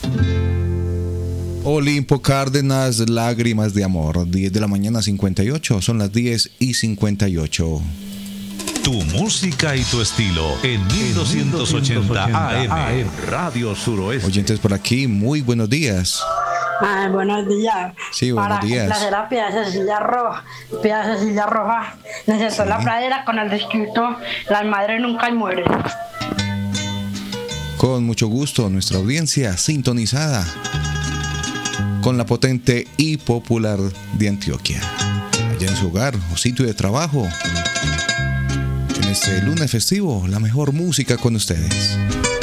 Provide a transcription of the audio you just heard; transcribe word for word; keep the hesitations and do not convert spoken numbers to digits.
Olimpo Cárdenas, Lágrimas de Amor. diez de la mañana, cincuenta y ocho. Son las diez y cincuenta y ocho. Tu música y tu estilo en mil doscientos ochenta A M Radio Suroeste. Oyentes por aquí, muy buenos días. Ay, buenos días. Sí, buenos Para días. complacer a Piedad Cecilia Roja, Piedad Cecilia Roja necesitó Sí. la pradera con el escrito Las madres nunca mueren. Con mucho gusto, nuestra audiencia sintonizada con la potente y popular de Antioquia. Allá en su hogar o sitio de trabajo. En este lunes festivo, la mejor música con ustedes.